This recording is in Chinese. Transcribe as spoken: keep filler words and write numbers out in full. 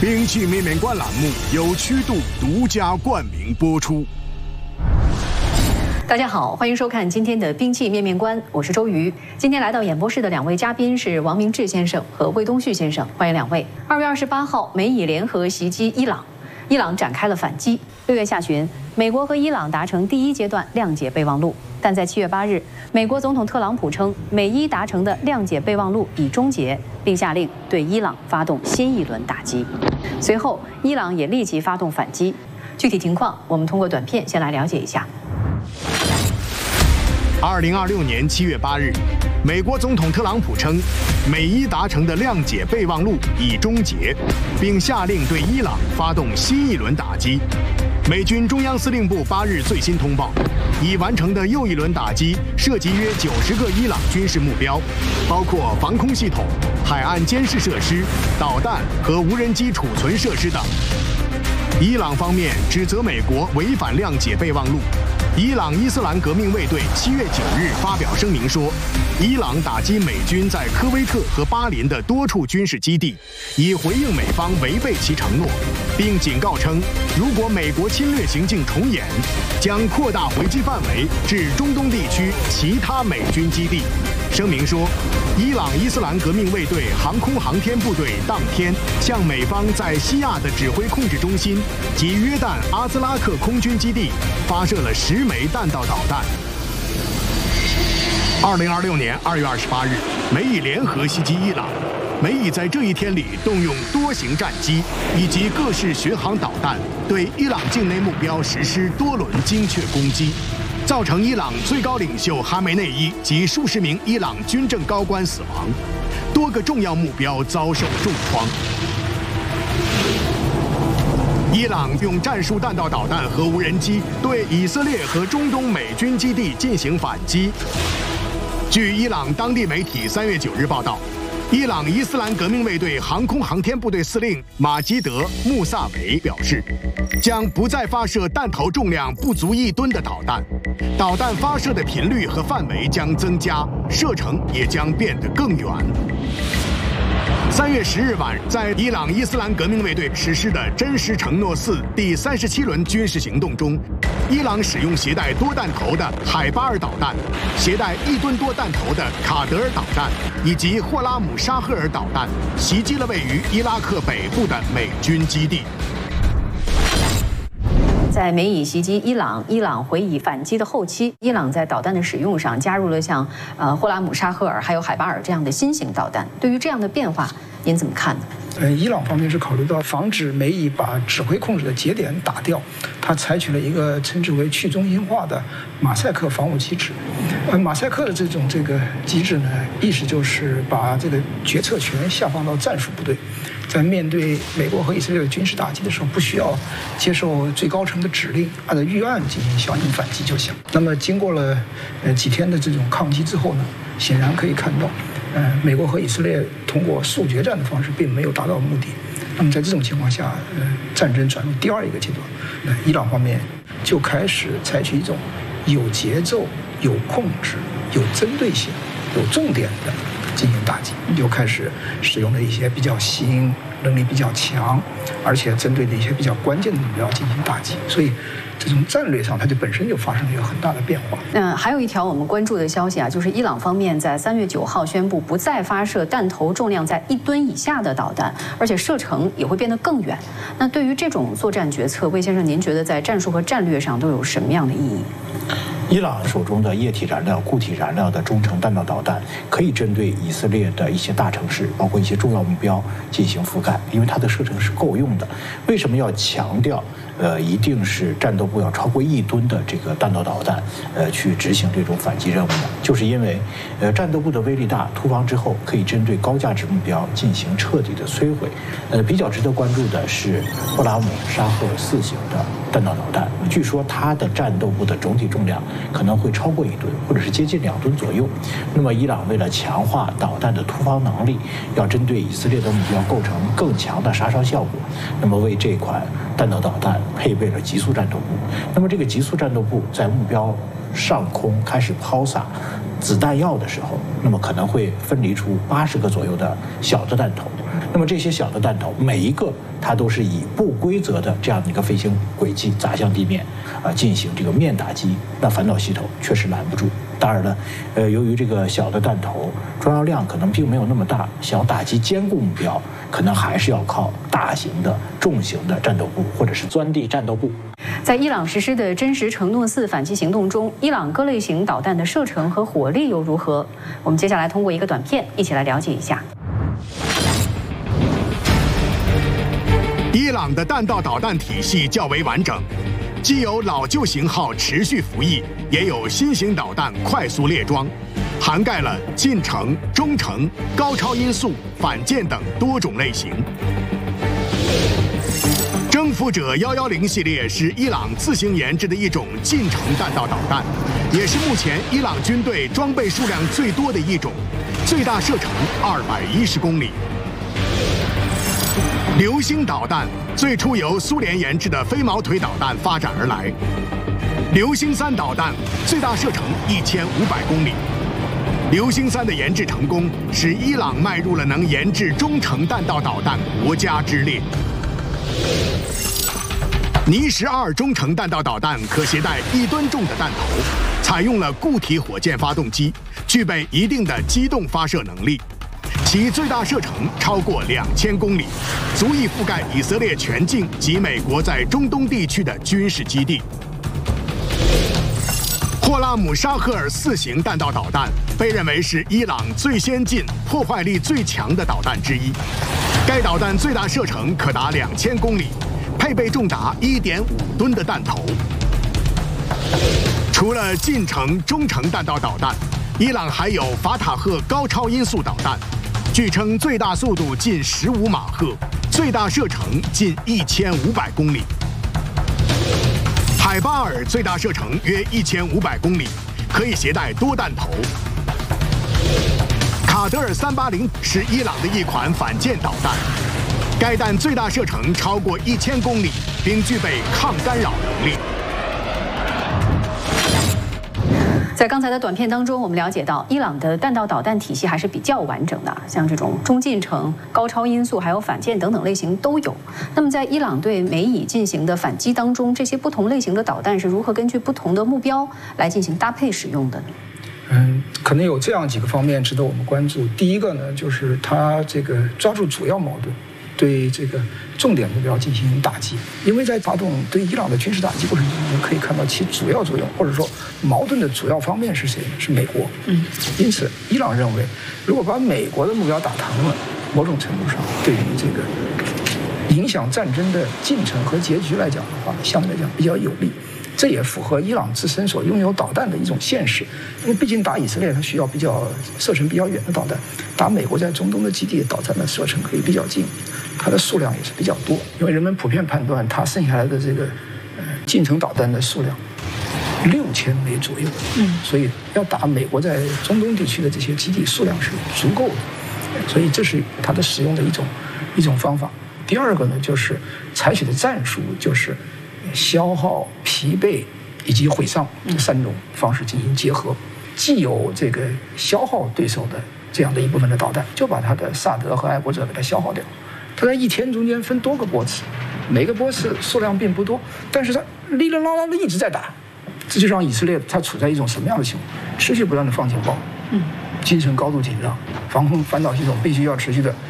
兵器面面观栏目由曲度独家冠名播出。 大家好，欢迎收看今天的兵器面面观，我是周瑜。今天来到演播室的两位嘉宾是王明志先生和魏东旭先生，欢迎两位。二月二十八号，美以联合袭击伊朗，伊朗展开了反击。六月下旬，美国和伊朗达成第一阶段谅解备忘录，但在七月八日，美国总统特朗普称，美伊达成的谅解备忘录已终结，并下令对伊朗发动新一轮打击。随后，伊朗也立即发动反击。具体情况，我们通过短片先来了解一下。 二零二六年七月八日，美国总统特朗普称，美伊达成的谅解备忘录已终结，并下令对伊朗发动新一轮打击。美军中央司令部八日最新通报，已完成的又一轮打击涉及约九十个伊朗军事目标，包括防空系统、海岸监视设施、导弹和无人机储存设施等。伊朗方面指责美国违反谅解备忘录。伊朗伊斯兰革命卫队七月九日发表声明说，伊朗打击美军在科威特和巴林的多处军事基地，以回应美方违背其承诺，并警告称，如果美国侵略行径重演，将扩大回击范围至中东地区其他美军基地。声明说，伊朗伊斯兰革命卫队航空航天部队当天向美方在西亚的指挥控制中心及约旦阿兹拉克空军基地发射了十枚弹道导弹。二零二六年二月二十八日，美以联合袭击伊朗。美以在这一天里动用多型战机以及各式巡航导弹，对伊朗境内目标实施多轮精确攻击，造成伊朗最高领袖哈梅内伊及数十名伊朗军政高官死亡，多个重要目标遭受重创。伊朗用战术弹道导弹和无人机对以色列和中东美军基地进行反击。据伊朗当地媒体三月九日报道，伊朗伊斯兰革命卫队航空航天部队司令马基德·穆萨维表示，将不再发射弹头重量不足一吨的导弹，导弹发射的频率和范围将增加，射程也将变得更远。三月十日晚，在伊朗伊斯兰革命卫队实施的真实承诺四第三十七轮军事行动中，伊朗使用携带多弹头的海巴尔导弹、携带一吨多弹头的卡德尔导弹以及霍拉姆沙赫尔导弹，袭击了位于伊拉克北部的美军基地。 在美以袭击伊朗，伊朗回以反击的后期，伊朗在导弹的使用上加入了像呃霍拉姆沙赫尔还有海巴尔这样的新型导弹。对于这样的变化，您怎么看呢？ 呃，伊朗方面是考虑到防止美以把指挥控制的节点打掉，它采取了一个称之为去中心化的马赛克防务机制。呃，马赛克的这种这个机制呢，意思就是把这个决策权下放到战术部队。在面对美国和以色列的军事打击的时候，不需要接受最高层的指令，按照预案进行响应反击就行。那么经过了呃几天的这种抗击之后呢，显然可以看到，呃，美国和以色列通过速决战的方式并没有达到目的。那么在这种情况下，呃，战争转入第二一个阶段，呃，伊朗方面就开始采取一种有节奏、有控制、有针对性、有重点的进行打击，就开始使用了一些比较新、能力比较强，而且针对的一些比较关键的目标进行打击。所以，这种战略上它就本身就发生了一个很大的变化。 嗯，还有一条我们关注的消息啊，就是伊朗方面在三月九号宣布不再发射弹头重量在一吨以下的导弹，而且射程也会变得更远。那对于这种作战决策，魏先生，您觉得在战术和战略上都有什么样的意义？ 伊朗手中的液体燃料、固体燃料的中程弹道导弹，可以针对以色列的一些大城市，包括一些重要目标进行覆盖，因为它的射程是够用的。为什么要强调，呃，一定是战斗部要超过一吨的这个弹道导弹，呃，去执行这种反击任务呢？就是因为，呃，战斗部的威力大，突防之后可以针对高价值目标进行彻底的摧毁。呃，比较值得关注的是霍拉姆沙赫尔四型的弹道导弹，据说它的战斗部的总体重量可能会超过一吨，或者是接近两吨左右。那么，伊朗为了强化导弹的突防能力，要针对以色列的目标构成更强的杀伤效果，那么为这款弹道导弹配备了极速战斗部。那么，这个极速战斗部在目标上空开始抛洒子弹药的时候，那么可能会分离出八十个左右的小的弹头。 那么这些小的弹头，每一个它都是以不规则的这样的一个飞行轨迹砸向地面，啊，进行这个面打击，那反导系统确实拦不住。当然了，呃，由于这个小的弹头装药量可能并没有那么大，想要打击坚固目标，可能还是要靠大型的重型的战斗部或者是钻地战斗部。 在伊朗实施的真实承诺四反击行动中，伊朗各类型导弹的射程和火力又如何？我们接下来通过一个短片一起来了解一下。 伊朗的弹道导弹体系较为完整，既有老旧型号持续服役，也有新型导弹快速列装，涵盖了近程、中程、高超音速、反舰等多种类型。征服者一一零系列是伊朗自行研制的一种近程弹道导弹，也是目前伊朗军队装备数量最多的一种，最大射程二百一十公里。流星导弹最初由苏联研制的飞毛腿导弹发展而来。流星三导弹最大射程一千五百公里。流星三的研制成功，使伊朗迈入了能研制中程弹道导弹国家之列。尼十二中程弹道导弹可携带一吨重的弹头，采用了固体火箭发动机，具备一定的机动发射能力。其最大射程超过两千公里，足以覆盖以色列全境及美国在中东地区的军事基地。霍拉姆沙赫尔四型弹道导弹被认为是伊朗最先进、破坏力最强的导弹之一。该导弹最大射程可达两千公里，配备重达一点五吨的弹头。除了近程、中程弹道导弹，伊朗还有法塔赫高超音速导弹。据称最大速度近十五马赫，最大射程近一千五百公里。海巴尔最大射程约一千五百公里，可以携带多弹头。卡德尔三八零是伊朗的一款反舰导弹，该弹最大射程超过一千公里，并具备抗干扰能力。 在刚才的短片当中，我们了解到伊朗的弹道导弹体系还是比较完整的，像这种中近程、高超音速，还有反舰等等类型都有。那么在伊朗对美以进行的反击当中，这些不同类型的导弹是如何根据不同的目标来进行搭配使用的呢？ 嗯，可能有这样几个方面值得我们关注。第一个呢，就是它这个抓住主要矛盾，对这个重点目标进行打击。因为在发动对伊朗的军事打击过程中，我们可以看到其主要作用，或者说矛盾的主要方面是谁呢？是美国。嗯，因此，伊朗认为，如果把美国的目标打疼了，某种程度上对于这个影响战争的进程和结局来讲的话，相对来讲比较有利。这也符合伊朗自身所拥有导弹的一种现实，因为毕竟打以色列它需要比较射程比较远的导弹，打美国在中东的基地导弹的射程可以比较近，它的数量也是比较多。因为人们普遍判断它剩下来的这个呃近程导弹的数量六千枚左右，嗯，所以要打美国在中东地区的这些基地数量是足够的，所以这是它的使用的一种一种方法。第二个呢，就是采取的战术就是消耗、疲惫以及毁伤这三种方式进行结合，既有这个消耗对手的这样的一部分的导弹，就把它的萨德和爱国者给它消耗掉。它在一天中间分多个波次，每个波次数量并不多，但是它哩哩啦啦的一直在打，这就让以色列它处在一种什么样的情况？持续不断的放警报，嗯，精神高度紧张，防空反导系统必须要持续的